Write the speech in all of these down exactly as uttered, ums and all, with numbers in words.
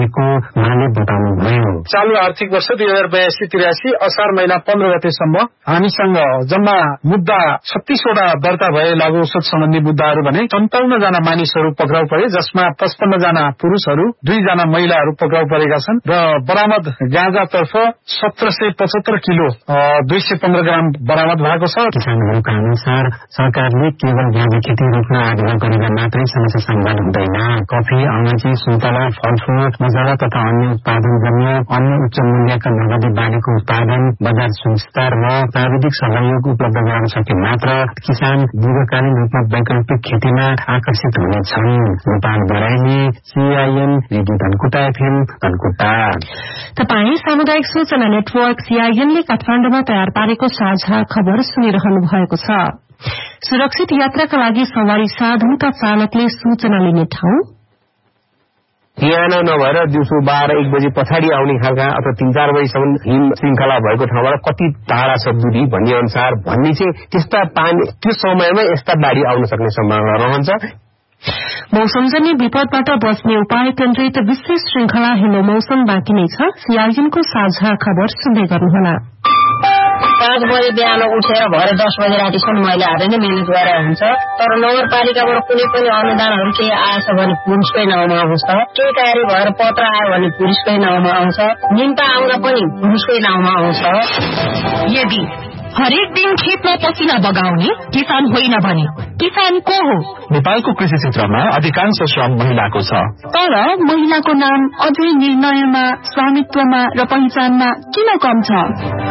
को उहाँले बताउनुभयो। चालू आर्थिक वर्ष दुई हजार बयासी त्रियासी असार महिना पन्ध्र गतेसम्म हामीसँग जम्मा मुद्दा छत्तीसवटा दर्ता भए लागू औषध सम्बन्धी मुद्दाहरू भने सन्ताउन्न जना मानिसहरू पक्राउ परे, जसमा पचपन्न जना पुरूषहरू, दुईजना महिलाहरू पक्राउ परेका छन् र बरामद गाँजातर्फ सत्र सय पचहत्तर किलो दुई सय पन्ध्र ग्राम बरामद भएको छ। किसानहरूका अनुसार सरकारले केवल गाँजा खेती रोक्न आग्रह गरेर मात्रै समस्या समाधान हुँदैन। कफी, अलैँची, सुन्तला, फलफूल, मसला तथा अन्य उत्पादन जन्य अन्य उच्च मूल्यका नगदी बालीको उत्पादन, बजार सुविस्तार र प्राविधिक सहयोग उपलब्ध गराउन सके मात्र किसान दीर्घकालीन रूपमा वैकल्पिक खेतीमा आकर्षित हुनेछन्। Nepal Baraili, CIN, radio Dhankuta FM, Dhankuta. तपाईँ सामुदायिक सूचना नेटवर्क सीआईएनले काठमाडौँमा तयार पारेको साझा खबर सुनिरहनु भएको छ। सुरक्षित यात्राका लागि सवारी साधनका चालकले सूचना लिने ठाउँ बिहान नभएर दिउँसो बाह्र एक बजे पछाडि आउने खालका अथवा तीन चार बजीसम्म हिम श्रृंखला भएको ठाउँबाट कति टाढा छ दूरी भन्ने अनुसार भन्ने चाहिँ त्यस्ता पानी त्यो समयमा यस्ता बाढी आउन सक्ने सम्भावना रहन्छ। मौसमजन्य विपदबाट बच्ने उपाय केन्द्रित विशेष श्रृंखला हेलो मौसम बाँकी नै छ। सीआईएनको साझा खबर सुन्दै गर्नुहोला। पाँच बजे बिहान उठेर भरे दस बजे रातिसम्म महिलाहरूले नै मिहिनेत गरेर हुन्छ, तर नगरपालिकाबाट कुनै पनि अनुदानहरू केही आएछ भने पुलिसकै नाउँमा आउँछ, केही कार्य भएर पत्र आयो भने पुलिसकै नाउँमा आउँछ, निम्ता आउँदा पनि पुलिसकै नाउँमा आउँछ। यदि हरेक दिन खेतमा पसिना बगाउने किसान होइन भने किसान को हो? नेपालको कृषि क्षेत्रमा अधिकांश श्रम महिलाको छ, तर महिलाको नाम अझै निर्णयमा, स्वामित्वमा र पहिचानमा किन कम छ?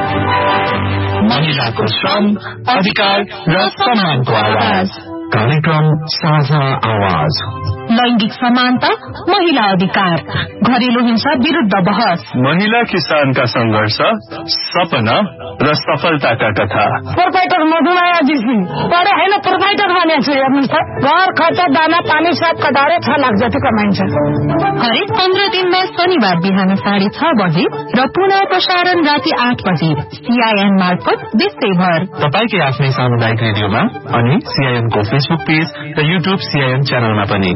महिलाको श्रम, अधिकार र सम्मानको आवाज। कार्यक्रम साझा आवाज। लैंगिक समानता, महिला अधिकार, घरेलु हिंसा विरूद्ध बहस, महिला किसानका संघर्ष, सपना र सफलताका कथा। प्रोपाइटर मधुमाया दिदी पढे होइन, प्रोपाइटर बनेको छु। हेर्नुहोस् त, घर खर्च, दाना पानी सब कटाएर छ लाख जति कमाइन्छ। हरेक पन्ध्र दिनमा शनिबार बिहान साढे छ बजे र पुनः प्रसारण राति आठ बजे सीआईएन मार्फत देशैभर तपाईकै आफ्नै सामुदायिक रेडियोमा अनि सीआईएनको फेसबुक पेज र युट्युब सीआईएन च्यानलमा पनि।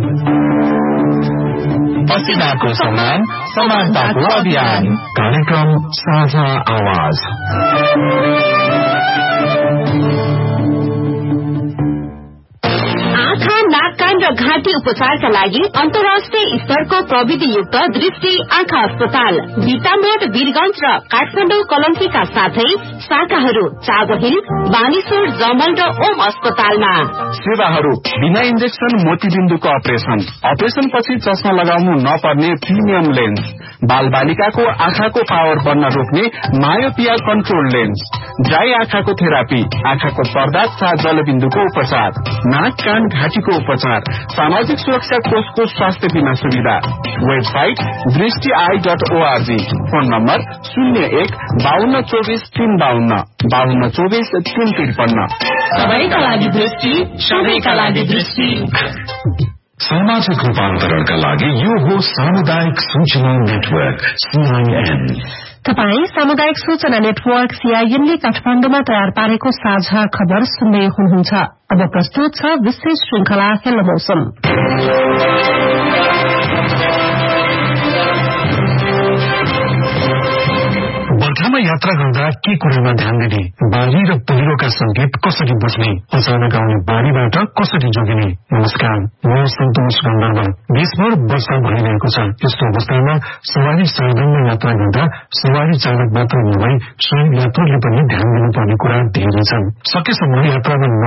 पसिनाको सम्मान, समानताको अभियान। कार्यक्रम साझा आवाज। आँखा, नाक, कान र घाँटी उपचारका लागि अन्तर्राष्ट्रिय स्तरको प्रविधियुक्त दृष्टि आँखा अस्पताल बिटामोड, वीरगंज र काठमाडौँ कलम्कीका साथै शाखाहरू चाबहिल, बानेश्वर, जमल र ओम अस्पतालमा। सेवाहरू बिना इन्जेक्सन मोतीबिन्दुको अपरेशन, अपरेशन पछि चस्मा लगाउनु नपर्ने प्रिमियम लेन्स, बाल बालिकाको आँखाको पावर बढ्न रोक्ने मायोपिया कन्ट्रोल लेन्स, ड्राई आँखाको थेरापी, आँखाको पर्दा तथा जलबिन्दुको उपचार, नाक, कान, घाँटीको उपचार, सामाजिक सुरक्षा कोषको स्वास्थ्य बीमा सुविधा। वेबसाइट दृष्टि I dot ORG. Phone number शून्य एक बाहन्न चौबिस तीन बाहन्न बाहन्न चौबिस तीन त्रिपन्न। सबैका लागि दृष्टि, सबैका लागि दृष्टि। सामाजिक रूपान्तरणका लागि यो हो सामुदायिक सूचना नेटवर्क सीआईएन। तपाईँ सामुदायिक सूचना नेटवर्क सीआईएनले काठमाडौँमा तयार पारेको साझा खबर सुन्दै हुनुहुन्छ। अब प्रस्तुत छ विशेष श्रृंखला हेलो मौसम। बर्खामा यात्रा गर्दा के कुरामा ध्यान दिने, बाली र पहिरोका संकेत कसरी बुझ्ने, अचानक आउने बाढीबाट कसरी जोगिने। नमस्कार, म सन्तोष गन्धर्व। देशभर वर्षा भइरहेको छ। यस्तो अवस्थामा सवारी साधनमा यात्रा गर्दा सवारी चालक मात्र नभई स्वयं यात्रुले पनि ध्यान दिनुपर्ने कुरा धेरै छन्। सकेसम्म यात्रामा